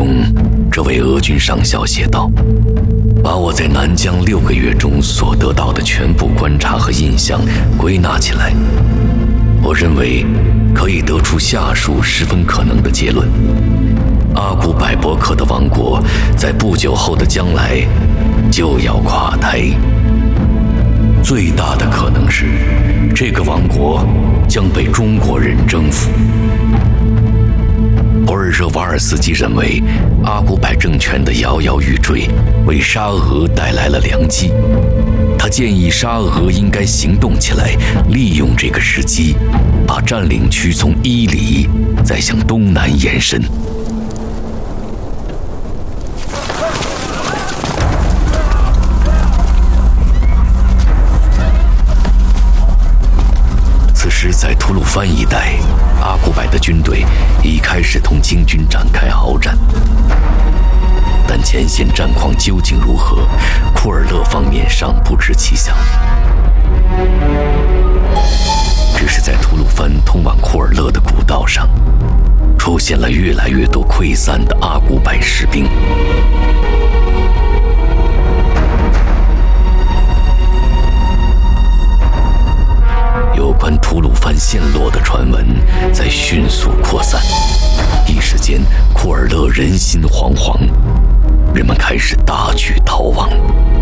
中，这位俄军上校写道：“把我在南疆6个月中所得到的全部观察和印象归纳起来，我认为可以得出下述十分可能的结论：阿古柏伯克的王国在不久后的将来就要垮台。最大的可能是，这个王国将被中国人征服。”博尔热瓦尔斯基认为，阿古柏政权的摇摇欲坠为沙俄带来了良机。他建议沙俄应该行动起来，利用这个时机，把占领区从伊犁再向东南延伸。此时，在吐鲁番一带，阿古柏的军队已开始同金军展开鏖战，但前线战况究竟如何，库尔勒方面尚不知其详。只是在吐鲁番通往库尔勒的古道上，出现了越来越多溃散的阿古柏士兵。有关吐鲁番陷落的传闻在迅速扩散，一时间库尔勒人心惶惶，人们开始大举逃亡。